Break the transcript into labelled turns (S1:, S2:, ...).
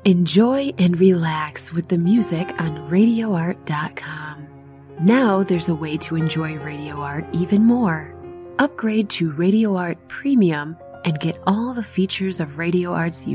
S1: Enjoy and relax with the music on RadioArt.com. Now there's a way to enjoy Radio Art even more. Upgrade to Radio Art Premium and get all the features of Radio Art's